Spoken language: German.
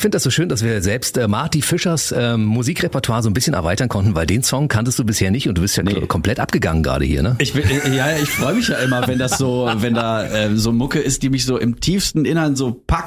finde das so schön, dass wir selbst Marty Fischers Musikrepertoire so ein bisschen erweitern konnten, weil den Song kanntest du bisher nicht und du bist ja komplett abgegangen gerade hier, ne? Ich freue mich ja immer, wenn da so Mucke ist, die mich so im tiefsten Innern so packt